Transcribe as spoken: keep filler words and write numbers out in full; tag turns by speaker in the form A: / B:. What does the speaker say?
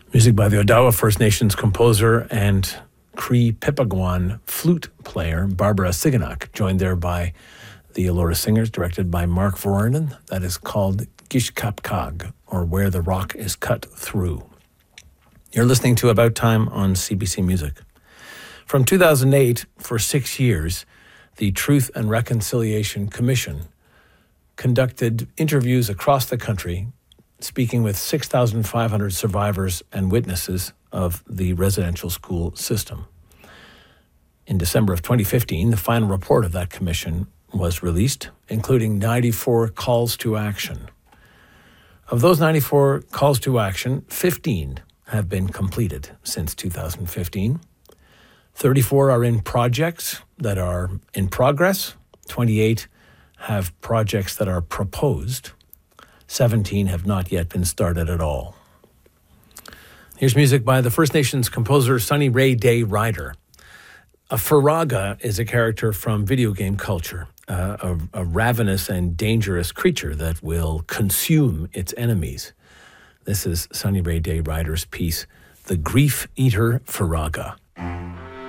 A: Music by the Odawa First Nations composer and Cree Pipagwan flute player Barbara Siganak, joined there by the Elora Singers, directed by Mark Vernon. That is called Gishkapkag, or Where the Rock is Cut Through. You're listening to About Time on C B C Music. From two thousand eight, for six years, the Truth and Reconciliation Commission conducted interviews across the country, speaking with six thousand five hundred survivors and witnesses of the residential school system. In December of twenty fifteen, the final report of that commission was released, including ninety-four calls to action. Of those ninety-four calls to action, fifteen have been completed since two thousand fifteen. thirty-four are in projects that are in progress. twenty-eight have projects that are proposed. seventeen have not yet been started at all. Here's music by the First Nations composer Sunny Ray Day Ryder. A Faraga is a character from video game culture, uh, a, a ravenous and dangerous creature that will consume its enemies. This is Sunny Ray Day Ryder's piece, The Grief Eater Faraga.